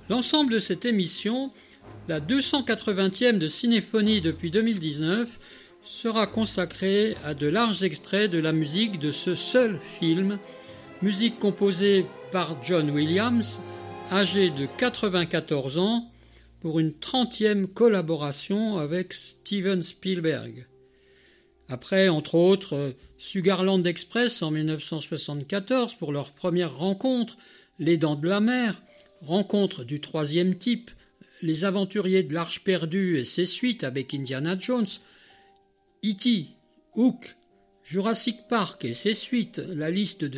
L'ensemble de cette émission, la 280e de Cinéphonie depuis 2019, sera consacrée à de larges extraits de la musique de ce seul film, musique composée par John Williams, âgé de 94 ans, pour une 30e collaboration avec Steven Spielberg. Après, entre autres, Sugarland Express en 1974 pour leur première rencontre, Les Dents de la Mer, Rencontre du troisième type, Les Aventuriers de l'Arche perdue et ses suites avec Indiana Jones, E.T., Hook, Jurassic Park et ses suites, la liste de